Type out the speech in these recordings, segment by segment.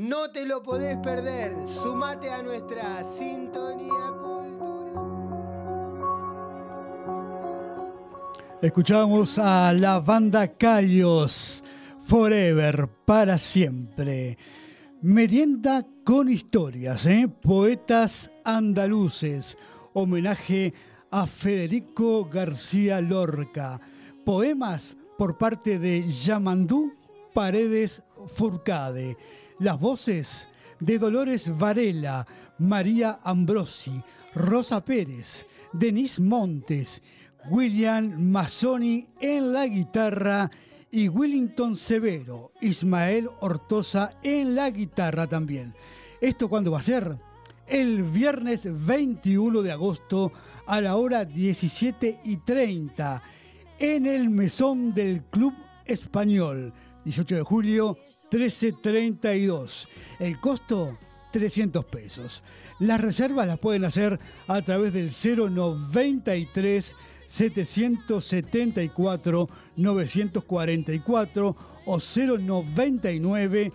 no te lo podés perder. Sumate a nuestra sintonía cultural. Escuchamos a la banda Cayos, Forever, para siempre. Merienda con historias, poetas andaluces, homenaje a Federico García Lorca, poemas por parte de Yamandú Paredes Furcade, las voces de Dolores Varela, María Ambrosi, Rosa Pérez, Denise Montes, William Mazzoni en la guitarra y Willington Severo, Ismael Hortosa en la guitarra también. ¿Esto cuándo va a ser? El viernes 21 de agosto a la hora 17:30 en el mesón del Club Español, 18 de julio, 13:32. El costo, 300 pesos. Las reservas las pueden hacer a través del 093 774 944 o 099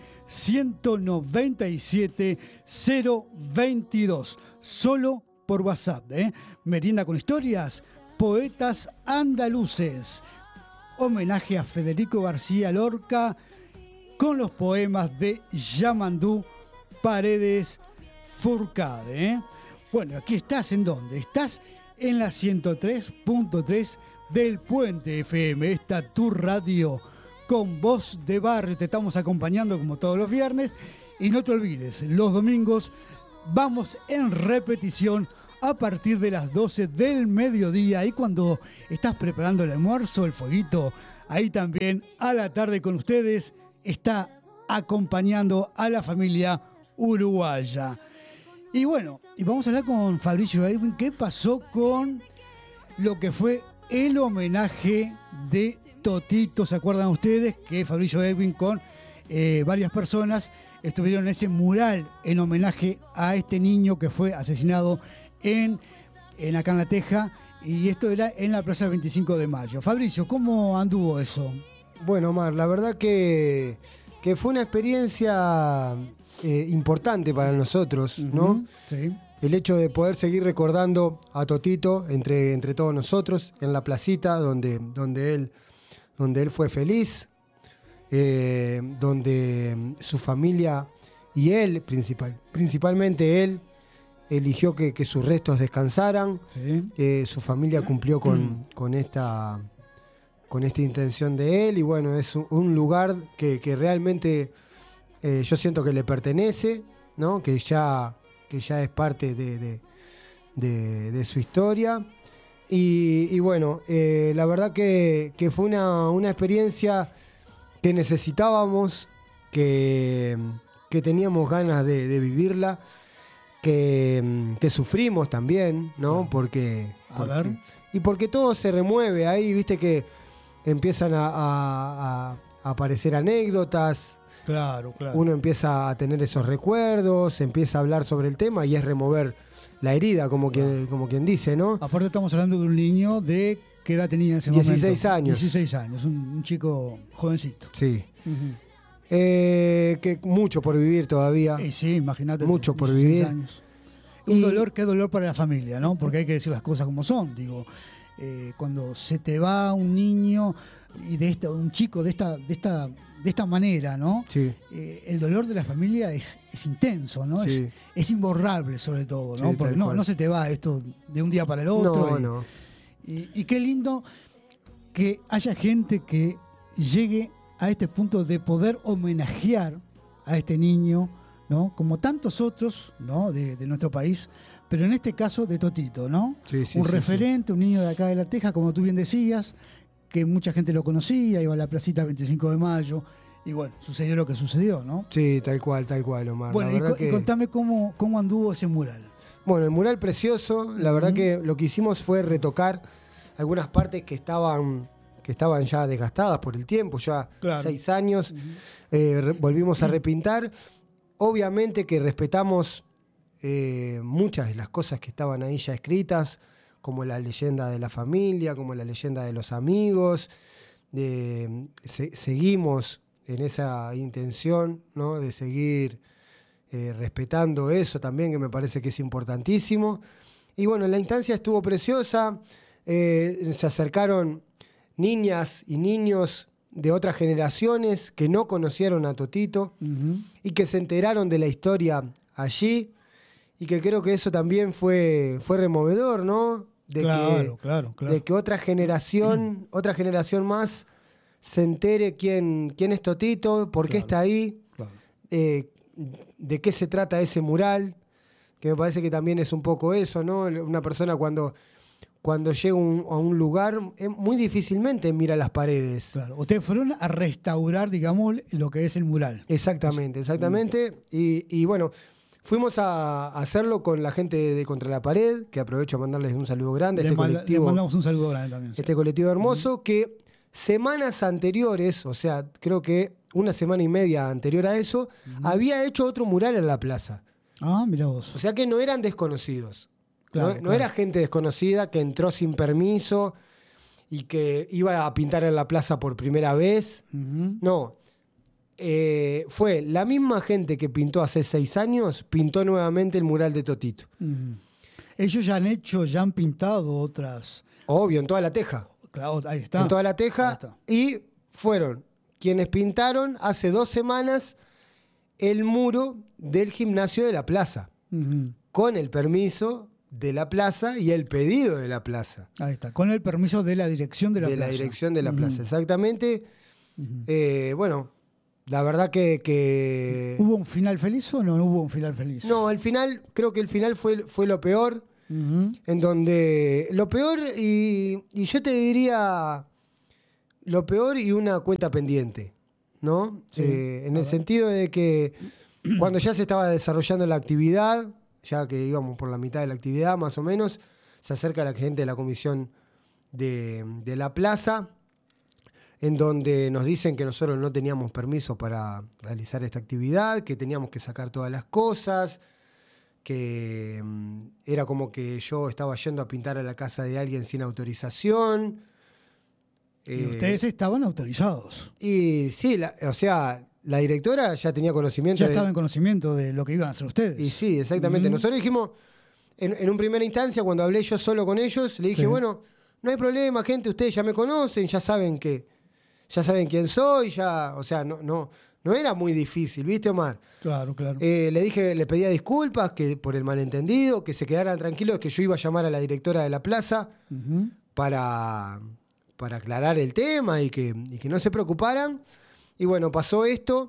197 022. Solo por WhatsApp. Merienda con historias, poetas andaluces. Homenaje a Federico García Lorca con los poemas de Yamandú Paredes Furcade. Bueno, aquí estás, ¿en dónde? Estás en la 103.3 del Puente FM. Esta tu radio con voz de barrio. Te estamos acompañando como todos los viernes. Y no te olvides, los domingos vamos en repetición a partir de las 12 del mediodía. Y cuando estás preparando el almuerzo, el fueguito, ahí también a la tarde con ustedes está acompañando a la familia uruguaya. Y bueno, y vamos a hablar con Fabricio Edwin. ¿Qué pasó con lo que fue el homenaje de Totito? ¿Se acuerdan ustedes que Fabricio Edwin con varias personas estuvieron en ese mural en homenaje a este niño que fue asesinado en acá en La Teja? Y esto era en la Plaza 25 de Mayo. Fabricio, ¿cómo anduvo eso? Bueno, Omar, la verdad que fue una experiencia importante para nosotros, ¿no? Sí. El hecho de poder seguir recordando a Totito entre todos nosotros en la placita donde él fue feliz, donde su familia y él, principalmente él, eligió que sus restos descansaran. Sí. Su familia cumplió con esta intención de él, y bueno, es un lugar que realmente yo siento que le pertenece, ¿no? Que ya es parte de su historia. Y bueno, la verdad que fue una experiencia que necesitábamos, que teníamos ganas de vivirla, que sufrimos también, ¿no? Porque todo se remueve ahí, viste que empiezan a aparecer anécdotas. Claro. Uno empieza a tener esos recuerdos, empieza a hablar sobre el tema y es remover la herida, como quien dice, ¿no? Aparte estamos hablando de un niño de... ¿Qué edad tenía en ese 16 momento? años. 16 años, un chico jovencito. Sí. Que mucho por vivir todavía. Sí, imagínate. Mucho por vivir. Años. Un dolor, qué dolor para la familia, ¿no? Porque hay que decir las cosas como son. Digo, cuando se te va un niño y un chico de esta manera, ¿no? Sí. El dolor de la familia es intenso, ¿no? Sí. Es imborrable, sobre todo, ¿no? Sí, porque no se te va esto de un día para el otro. No. Y qué lindo que haya gente que llegue a este punto de poder homenajear a este niño, ¿no? Como tantos otros, ¿no? de nuestro país, pero en este caso de Totito, ¿no? Sí, un referente, un niño de acá de La Teja, como tú bien decías, que mucha gente lo conocía, iba a la placita 25 de Mayo, y bueno, sucedió lo que sucedió, ¿no? Sí, tal cual, Omar. Bueno, y contame cómo anduvo ese mural. Bueno, el mural precioso, la verdad que lo que hicimos fue retocar algunas partes que estaban ya desgastadas por el tiempo, ya 6 años, volvimos a repintar. Obviamente que respetamos muchas de las cosas que estaban ahí ya escritas, como la leyenda de la familia, como la leyenda de los amigos. Seguimos en esa intención, ¿no? De seguir respetando eso también, que me parece que es importantísimo. Y bueno, la instancia estuvo preciosa, se acercaron niñas y niños de otras generaciones que no conocieron a Totito y que se enteraron de la historia allí, y que creo que eso también fue removedor, ¿no? Claro. De que otra generación más se entere quién es Totito, por qué está ahí, de qué se trata ese mural, que me parece que también es un poco eso, ¿no? Una persona cuando llega a un lugar, muy difícilmente mira las paredes. Claro. Ustedes fueron a restaurar, digamos, lo que es el mural. Exactamente. Y bueno, fuimos a hacerlo con la gente de Contra la Pared, que aprovecho a mandarles un saludo grande a este colectivo. Le mandamos un saludo grande también. Este colectivo hermoso que semanas anteriores, o sea, creo que una semana y media anterior a eso, había hecho otro mural en la plaza. Ah, mirá vos. O sea que no eran desconocidos. Claro, No era gente desconocida que entró sin permiso y que iba a pintar en la plaza por primera vez. No. Fue la misma gente que pintó hace 6 años, pintó nuevamente el mural de Totito. Ellos ya han pintado otras. Obvio, en toda la teja. Claro, ahí está. En toda la teja. Y fueron quienes pintaron hace 2 semanas el muro del gimnasio de la plaza. Con el permiso de la plaza y el pedido de la plaza. Ahí está, con el permiso de la dirección de la plaza. De la dirección de la plaza, exactamente. Bueno, la verdad que... ¿Hubo un final feliz o no hubo un final feliz? No, creo que el final fue lo peor. En donde... Lo peor y yo te diría... Lo peor y una cuenta pendiente, ¿no? Sí, en el sentido de que cuando ya se estaba desarrollando la actividad, ya que íbamos por la mitad de la actividad más o menos, se acerca la gente de la comisión de la plaza, en donde nos dicen que nosotros no teníamos permiso para realizar esta actividad, que teníamos que sacar todas las cosas, que era como que yo estaba yendo a pintar a la casa de alguien sin autorización. Y ustedes estaban autorizados. Y sí, o sea, la directora ya tenía conocimiento. Ya estaba en conocimiento de lo que iban a hacer ustedes. Y sí, exactamente. Nosotros dijimos, en una primera instancia, cuando hablé yo solo con ellos, le dije, bueno, no hay problema, gente, ustedes ya me conocen, ya saben quién soy, o sea, no era muy difícil, ¿viste, Omar? Claro. Le pedía disculpas por el malentendido, que se quedaran tranquilos, que yo iba a llamar a la directora de la plaza para aclarar el tema y que no se preocuparan. Y bueno, pasó esto.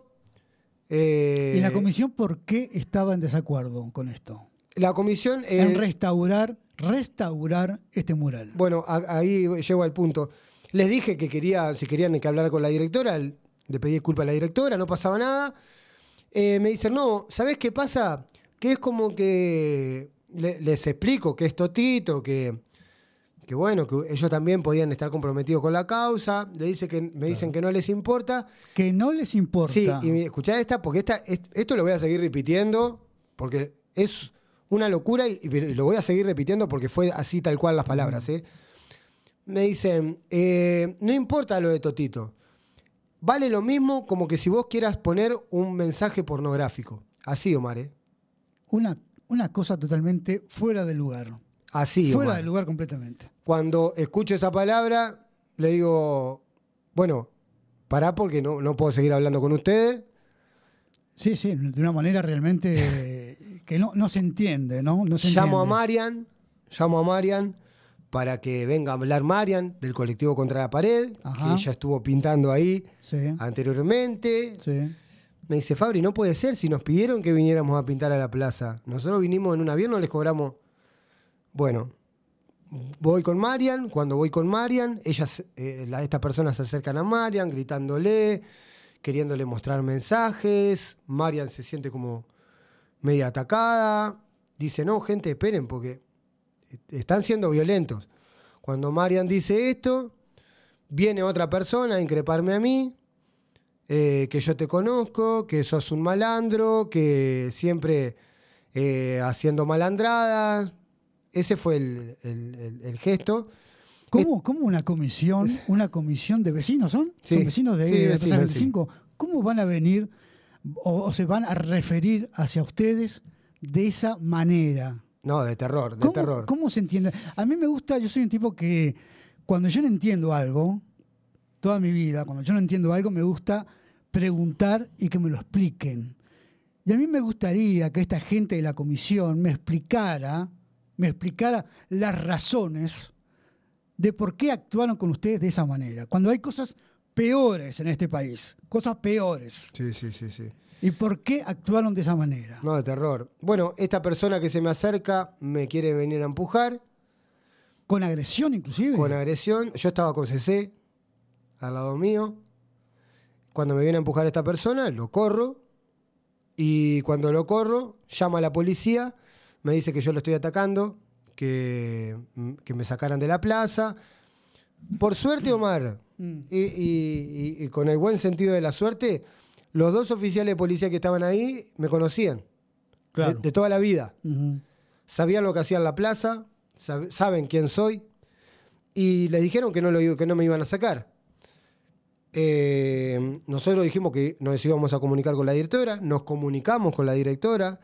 ¿Y la comisión por qué estaba en desacuerdo con esto? La comisión... en restaurar este mural. Bueno, ahí llego al punto. Les dije que si querían que hablara con la directora, le pedí disculpas a la directora, no pasaba nada. Me dicen, no, ¿sabés qué pasa? Que es como que les explico que es Totito, que bueno, que ellos también podían estar comprometidos con la causa. Me dicen que no les importa. Que no les importa. Sí, y escuchá porque esto lo voy a seguir repitiendo, porque es una locura y lo voy a seguir repitiendo porque fue así tal cual las palabras. Me dicen, no importa lo de Totito. Vale lo mismo como que si vos quieras poner un mensaje pornográfico. Así, Omar. Una cosa totalmente fuera de lugar. Así, fuera Omar. de lugar completamente. Cuando escucho esa palabra, le digo, bueno, pará porque no puedo seguir hablando con ustedes. Sí, de una manera realmente que no se entiende, ¿no? Llamo a Marian para que venga a hablar Marian del colectivo Contra la Pared, que ella estuvo pintando ahí anteriormente. Sí. Me dice, Fabri, no puede ser, si nos pidieron que viniéramos a pintar a la plaza. Nosotros vinimos en un avión, no les cobramos. Bueno, voy con Marian. Cuando voy con Marian, estas personas se acercan a Marian gritándole, queriéndole mostrar mensajes. Marian se siente como media atacada. Dice, no, gente, esperen, porque están siendo violentos. Cuando Marian dice esto, viene otra persona a increparme a mí, que yo te conozco, que sos un malandro, que siempre haciendo malandradas. Ese fue el gesto. ¿Cómo una comisión de vecinos son? Sí, ¿Son vecinos de sí, Plaza 25? ¿Cómo van a venir o se van a referir hacia ustedes de esa manera. No, de terror. ¿Cómo se entiende? A mí me gusta, yo soy un tipo que cuando yo no entiendo algo, toda mi vida, cuando yo no entiendo algo, me gusta preguntar y que me lo expliquen. Y a mí me gustaría que esta gente de la comisión me explicara las razones de por qué actuaron con ustedes de esa manera. Cuando hay cosas peores en este país, cosas peores. Sí. ¿Y por qué actuaron de esa manera? No, de terror. Bueno, esta persona que se me acerca me quiere venir a empujar. ¿Con agresión inclusive? Con agresión. Yo estaba con CC al lado mío. Cuando me viene a empujar esta persona, lo corro. Y cuando lo corro, llama a la policía, me dice que yo lo estoy atacando, que me sacaran de la plaza. Por suerte, Omar, y con el buen sentido de la suerte, los 2 oficiales de policía que estaban ahí me conocían. Claro. De toda la vida. Uh-huh. Sabían lo que hacía en la plaza, saben quién soy, y les dijeron que no me iban a sacar. Nosotros dijimos que nos íbamos a comunicar con la directora, nos comunicamos con la directora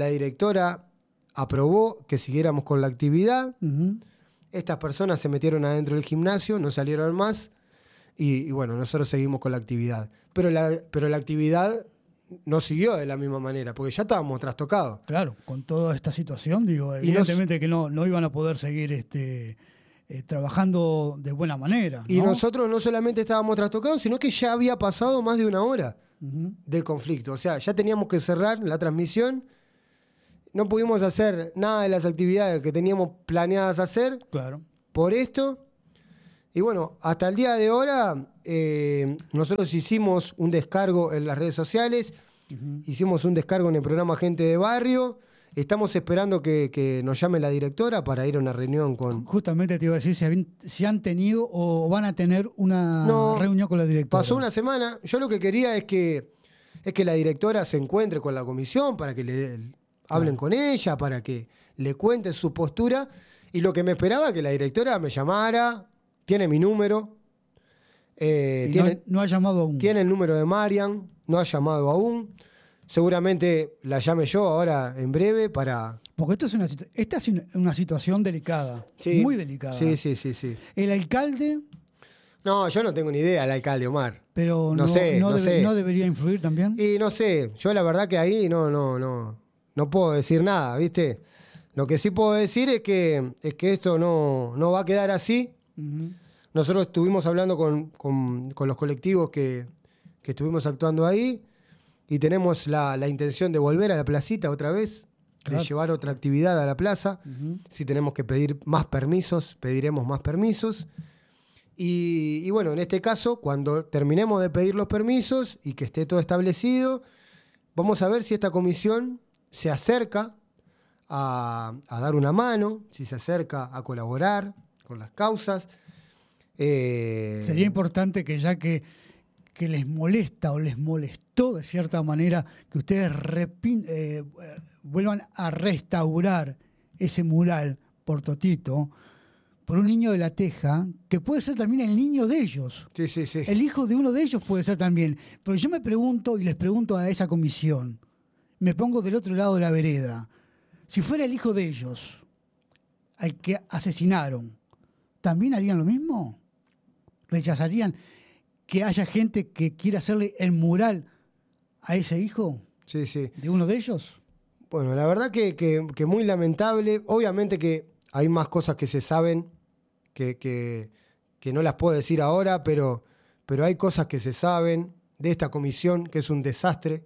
aprobó que siguiéramos con la actividad. Uh-huh. Estas personas se metieron adentro del gimnasio, no salieron más, y bueno, nosotros seguimos con la actividad. Pero la actividad no siguió de la misma manera, porque ya estábamos trastocados. Claro, con toda esta situación, digo, evidentemente que no iban a poder seguir trabajando de buena manera, ¿no? Y nosotros no solamente estábamos trastocados, sino que ya había pasado más de 1 hora del conflicto. O sea, ya teníamos que cerrar la transmisión. No pudimos hacer nada de las actividades que teníamos planeadas hacer. Claro. Por esto. Y bueno, hasta el día de ahora, nosotros hicimos un descargo en las redes sociales, hicimos un descargo en el programa Gente de Barrio. Estamos esperando que nos llame la directora para ir a una reunión con... Justamente te iba a decir si han tenido o van a tener una reunión con la directora. Pasó una semana. Yo lo que quería es que la directora se encuentre con la comisión para que hablen con ella, para que le cuente su postura. Y lo que me esperaba que la directora me llamara, tiene mi número. No ha llamado aún. Tiene el número de Marian, no ha llamado aún. Seguramente la llame yo ahora en breve para... Porque esta es una situación delicada, sí, muy delicada. Sí. El alcalde... No, yo no tengo ni idea del alcalde, Omar. Pero no sé. ¿no debería influir también? Y no sé, yo la verdad que ahí no puedo decir nada, ¿viste? Lo que sí puedo decir es que esto no va a quedar así. Uh-huh. Nosotros estuvimos hablando con los colectivos que estuvimos actuando ahí y tenemos la intención de volver a la placita otra vez, claro, de llevar otra actividad a la plaza. Uh-huh. Si tenemos que pedir más permisos, pediremos más permisos. Y bueno, en este caso, cuando terminemos de pedir los permisos y que esté todo establecido, vamos a ver si esta comisión se acerca a dar una mano, si se acerca a colaborar con las causas. Sería importante que ya que les molesta o les molestó de cierta manera que ustedes vuelvan a restaurar ese mural por Totito, por un niño de La Teja, que puede ser también el niño de ellos. Sí. El hijo de uno de ellos puede ser también. Pero yo me pregunto y les pregunto a esa comisión, me pongo del otro lado de la vereda, si fuera el hijo de ellos al que asesinaron, ¿también harían lo mismo? ¿Rechazarían que haya gente que quiera hacerle el mural a ese hijo? Sí. ¿De uno de ellos? Bueno, la verdad que muy lamentable. Obviamente que hay más cosas que se saben que no las puedo decir ahora, pero hay cosas que se saben de esta comisión, que es un desastre,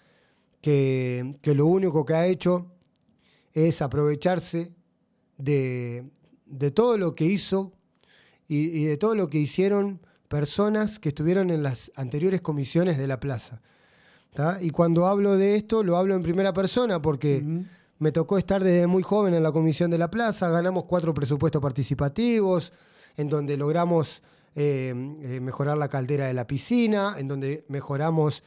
que lo único que ha hecho es aprovecharse de todo lo que hizo y de todo lo que hicieron personas que estuvieron en las anteriores comisiones de la plaza. ¿Tá? Y cuando hablo de esto, lo hablo en primera persona porque me tocó estar desde muy joven en la comisión de la plaza. Ganamos 4 presupuestos participativos, en donde logramos mejorar la caldera de la piscina, en donde mejoramos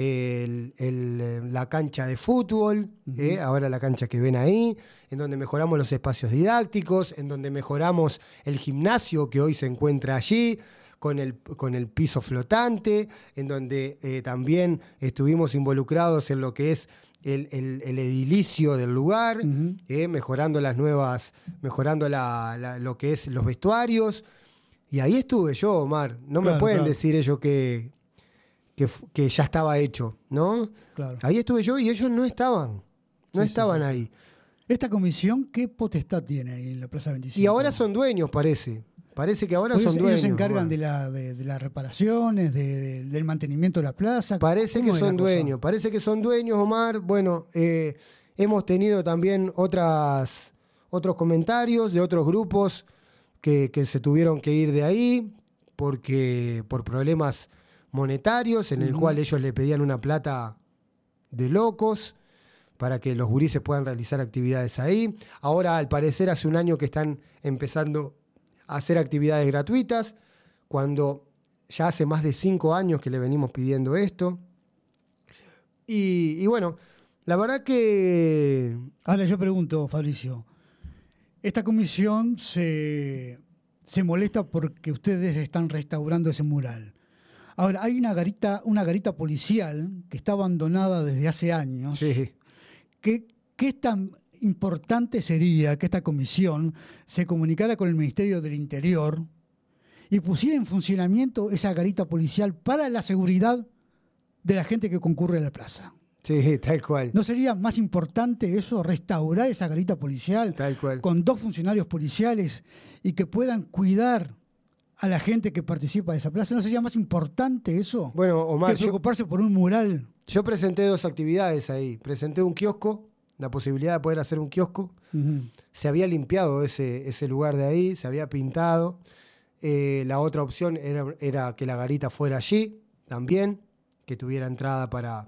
la cancha de fútbol, ahora la cancha que ven ahí, en donde mejoramos los espacios didácticos, en donde mejoramos el gimnasio que hoy se encuentra allí, con el piso flotante, en donde también estuvimos involucrados en lo que es el edilicio del lugar, mejorando mejorando lo que es los vestuarios. Y ahí estuve yo, Omar. No me pueden decir ellos que ya estaba hecho, ¿no? Claro. Ahí estuve yo y ellos no estaban. No estaban ahí. ¿Esta comisión qué potestad tiene ahí en la Plaza 25? Y ahora son dueños, parece. Parece que ahora son dueños. Ellos se encargan de las reparaciones, del mantenimiento de la plaza. Parece que son dueños. Parece que son dueños, Omar. Bueno, hemos tenido también otros comentarios de otros grupos que se tuvieron que ir de ahí por problemas monetarios, en el cual ellos le pedían una plata de locos para que los gurises puedan realizar actividades ahí. Ahora, al parecer, hace un año que están empezando a hacer actividades gratuitas, cuando ya hace más de 5 años que le venimos pidiendo esto. Y bueno, la verdad que... Ahora yo pregunto, Fabricio, esta comisión se molesta porque ustedes están restaurando ese mural. Ahora, hay una garita policial que está abandonada desde hace años. Sí. ¿Qué tan importante sería que esta comisión se comunicara con el Ministerio del Interior y pusiera en funcionamiento esa garita policial para la seguridad de la gente que concurre a la plaza? Sí, tal cual. ¿No sería más importante eso, restaurar esa garita policial tal cual, con 2 funcionarios policiales y que puedan cuidar a la gente que participa de esa plaza? ¿No sería más importante eso? Bueno, Omar, que preocuparse por un mural. Yo presenté 2 actividades ahí. Presenté un kiosco, la posibilidad de poder hacer un kiosco. Se había limpiado ese lugar de ahí, se había pintado. La otra opción era que la garita fuera allí también, que tuviera entrada para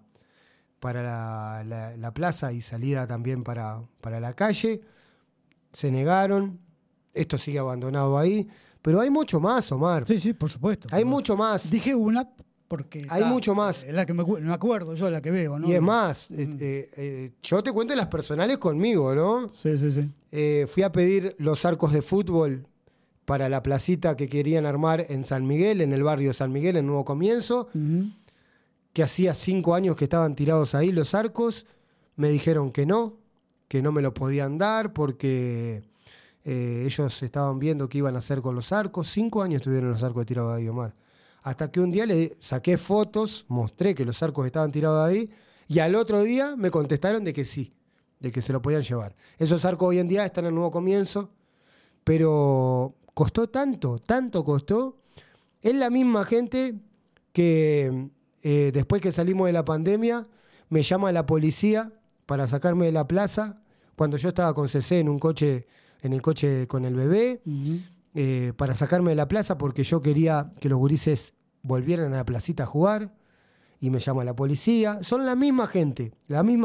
la plaza y salida también para la calle. Se negaron. Esto sigue abandonado ahí. Pero hay mucho más, Omar. Sí, por supuesto. Hay mucho más. Dije una porque... Hay mucho más. Es la que me acuerdo yo, la que veo, ¿no? Y es más, yo te cuento las personales conmigo, ¿no? Sí. Fui a pedir los arcos de fútbol para la placita que querían armar en San Miguel, en el barrio de San Miguel, en Nuevo Comienzo, que hacía 5 años que estaban tirados ahí los arcos. Me dijeron que no me lo podían dar porque ellos estaban viendo qué iban a hacer con los arcos. 5 años tuvieron los arcos tirados ahí, Omar. Hasta que un día le saqué fotos, mostré que los arcos estaban tirados ahí, y al otro día me contestaron de que sí, de que se lo podían llevar. Esos arcos hoy en día están en Nuevo Comienzo, pero costó tanto costó. Es la misma gente que después que salimos de la pandemia me llama la policía para sacarme de la plaza, cuando yo estaba con CC en el coche con el bebé, para sacarme de la plaza porque yo quería que los gurises volvieran a la placita a jugar, y me llama la policía. Son la misma gente.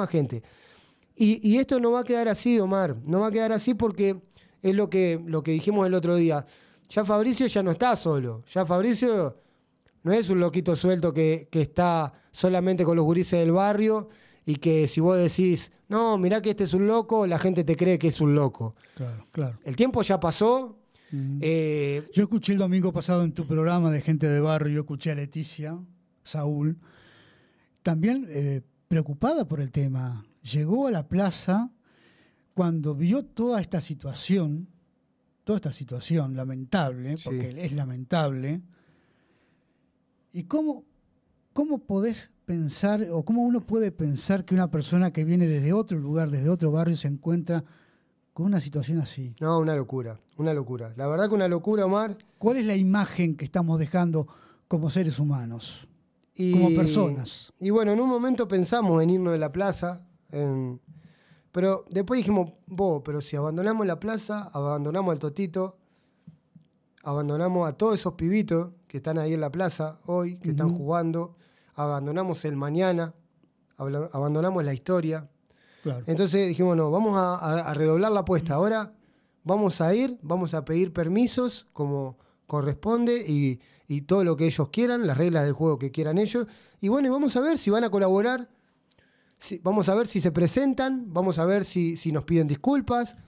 Y esto no va a quedar así, Omar. No va a quedar así porque es lo que dijimos el otro día. Ya Fabricio ya no está solo. Ya Fabricio no es un loquito suelto que está solamente con los gurises del barrio y que si vos decís, no, mirá que este es un loco, la gente te cree que es un loco. Claro. El tiempo ya pasó. Yo escuché el domingo pasado en tu programa de Gente de Barrio, escuché a Leticia, Saúl, también preocupada por el tema. Llegó a la plaza cuando vio toda esta situación lamentable, porque es lamentable. ¿Y cómo podés pensar, o cómo uno puede pensar que una persona que viene desde otro lugar, desde otro barrio, se encuentra con una situación así? No, una locura. La verdad que una locura, Omar. ¿Cuál es la imagen que estamos dejando como seres humanos, como personas? Y bueno, en un momento pensamos en irnos de la plaza, pero después dijimos, pero si abandonamos la plaza, abandonamos al Totito, abandonamos a todos esos pibitos que están ahí en la plaza hoy, que están jugando, abandonamos el mañana, abandonamos la historia. Claro. Entonces dijimos, no, vamos a redoblar la apuesta. Ahora vamos a pedir permisos como corresponde y todo lo que ellos quieran, las reglas del juego que quieran ellos. Y bueno, y vamos a ver si van a colaborar, vamos a ver si se presentan, vamos a ver si nos piden disculpas,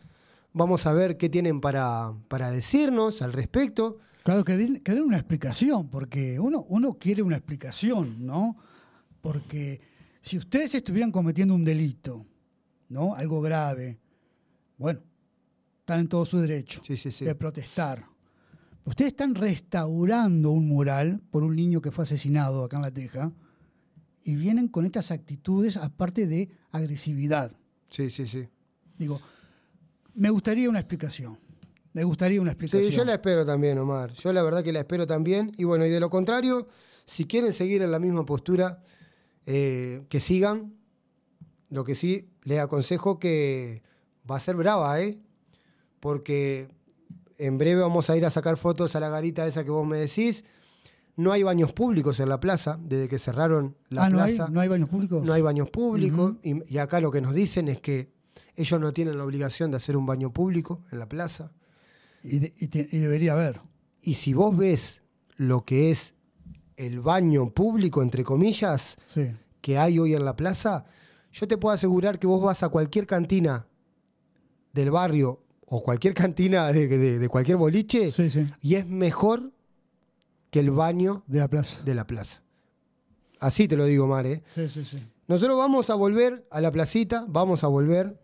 Vamos a ver qué tienen para decirnos al respecto. Claro, que den una explicación, porque uno quiere una explicación, ¿no? Porque si ustedes estuvieran cometiendo un delito, ¿no? Algo grave, bueno, están en todo su derecho de protestar. Ustedes están restaurando un mural por un niño que fue asesinado acá en La Teja y vienen con estas actitudes, aparte de agresividad. Sí. Digo, me gustaría una explicación. Sí, yo la espero también, Omar. Yo la verdad que la espero también. Y bueno, y de lo contrario, si quieren seguir en la misma postura, que sigan. Lo que sí les aconsejo que va a ser brava, porque en breve vamos a ir a sacar fotos a la garita esa que vos me decís. No hay baños públicos en la plaza, desde que cerraron la plaza. ¿No hay baños públicos? No hay baños públicos. Y acá lo que nos dicen es que ellos no tienen la obligación de hacer un baño público en la plaza. Y debería haber. Y si vos ves lo que es el baño público, entre comillas, que hay hoy en la plaza, yo te puedo asegurar que vos vas a cualquier cantina del barrio o cualquier cantina de cualquier boliche y es mejor que el baño de la plaza. Así te lo digo, Mar. Sí. Nosotros vamos a volver a la placita, vamos a volver.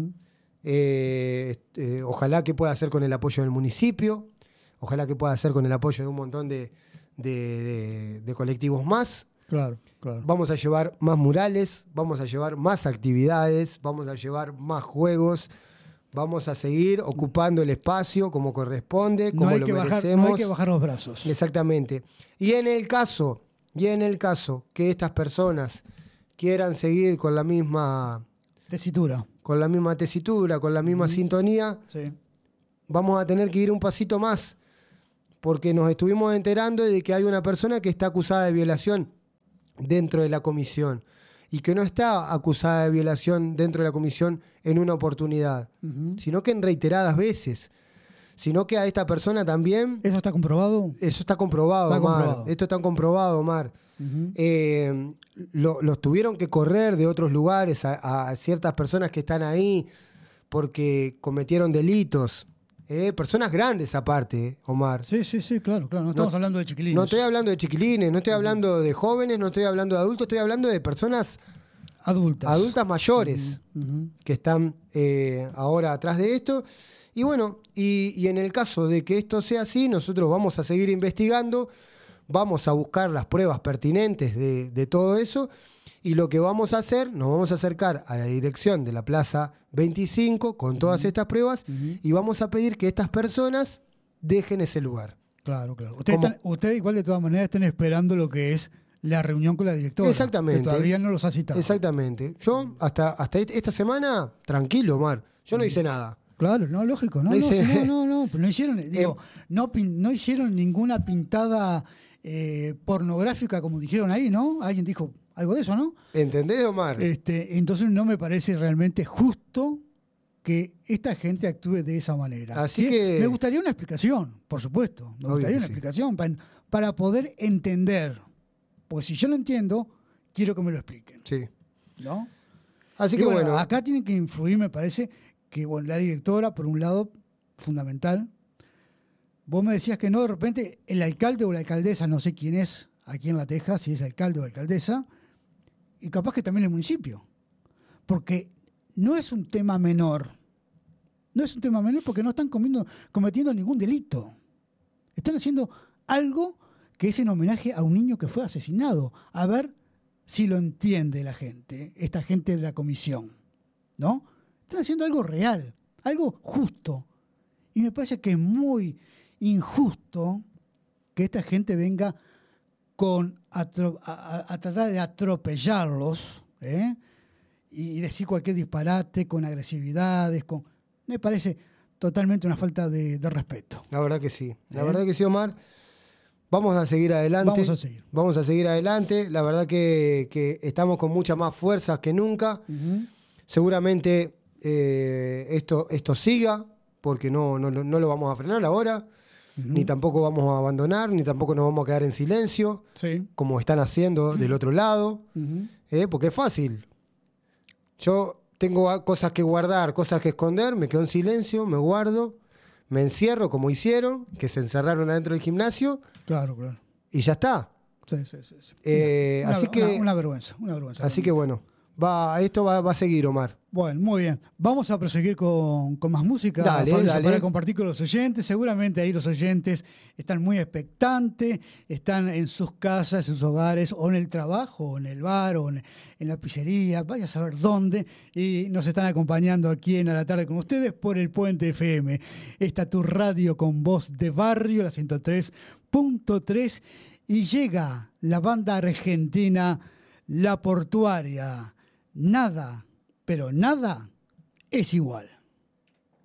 Ojalá que pueda ser con el apoyo del municipio, ojalá que pueda ser con el apoyo de un montón de colectivos más. Claro. Vamos a llevar más murales, vamos a llevar más actividades, vamos a llevar más juegos, vamos a seguir ocupando el espacio como corresponde, como lo merecemos. No hay que bajar los brazos. Exactamente. Y en el caso que estas personas quieran seguir con la misma tesitura, con la misma sintonía, vamos a tener que ir un pasito más, porque nos estuvimos enterando de que hay una persona que está acusada de violación dentro de la comisión y que no está acusada de violación dentro de la comisión en una oportunidad, sino que en reiteradas veces, sino que a esta persona también... ¿Eso está comprobado? Eso está comprobado, Omar. Esto está comprobado, Omar. Los tuvieron que correr de otros lugares a ciertas personas que están ahí porque cometieron delitos. Personas grandes aparte, Omar. Sí, claro. No estamos hablando de chiquilines. No estoy hablando de chiquilines, no estoy hablando de jóvenes, no estoy hablando de adultos, estoy hablando de personas adultas mayores que están ahora atrás de esto. Y bueno, y en el caso de que esto sea así, nosotros vamos a seguir investigando, vamos a buscar las pruebas pertinentes de todo eso, y lo que vamos a hacer, nos vamos a acercar a la dirección de la Plaza 25 con todas estas pruebas y vamos a pedir que estas personas dejen ese lugar. Claro. Ustedes igual de todas maneras están esperando lo que es la reunión con la directora. Exactamente. Que todavía no los ha citado. Exactamente. Yo hasta esta semana, tranquilo, Omar, yo no hice nada. Claro, no, lógico, no hicieron ninguna pintada pornográfica como dijeron ahí, ¿no? Alguien dijo algo de eso, ¿no? ¿Entendés, Omar? Entonces no me parece realmente justo que esta gente actúe de esa manera. Así que me gustaría una explicación, por supuesto. Me gustaría una explicación para poder entender. Porque si yo lo entiendo, quiero que me lo expliquen. Sí. ¿No? Así que bueno. Acá tiene que influir, me parece, que la directora, por un lado, fundamental. Vos me decías que no, de repente, el alcalde o la alcaldesa, no sé quién es aquí en La Teja, si es alcalde o alcaldesa, y capaz que también el municipio. Porque no es un tema menor. No es un tema menor porque no están cometiendo ningún delito. Están haciendo algo que es en homenaje a un niño que fue asesinado. A ver si lo entiende la gente, esta gente de la comisión, ¿no? Están haciendo algo real, algo justo. Y me parece que es muy injusto que esta gente venga a tratar de atropellarlos, y decir cualquier disparate con agresividades. Me parece totalmente una falta de respeto. La verdad que sí. La verdad que sí, Omar. Vamos a seguir adelante. Vamos a seguir adelante. La verdad que estamos con mucha más fuerza que nunca. Seguramente esto siga, porque no lo vamos a frenar ahora. Ni tampoco vamos a abandonar, ni tampoco nos vamos a quedar en silencio, como están haciendo del otro lado. Porque es fácil. Yo tengo cosas que guardar, cosas que esconder, me quedo en silencio, me guardo, me encierro como hicieron, que se encerraron adentro del gimnasio. Claro. Y ya está. Sí. Una, así que una vergüenza. Así que bueno, esto va a seguir, Omar. Bueno, muy bien. Vamos a proseguir con más música, dale. para compartir con los oyentes. Seguramente ahí los oyentes están muy expectantes, están en sus casas, en sus hogares, o en el trabajo, o en el bar, o en la pizzería, vaya a saber dónde, y nos están acompañando aquí en A la Tarde con ustedes por el Puente FM. Esta tu radio con voz de barrio, la 103.3, y llega la banda argentina La Portuaria. Nada, pero nada es igual.